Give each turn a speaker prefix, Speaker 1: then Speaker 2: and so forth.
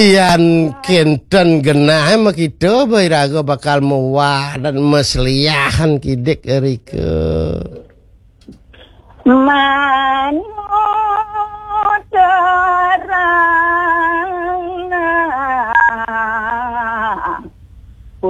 Speaker 1: Yan kinten genah mah kitu bae raga bakal muwah dan mesliahan kidik erike.
Speaker 2: Man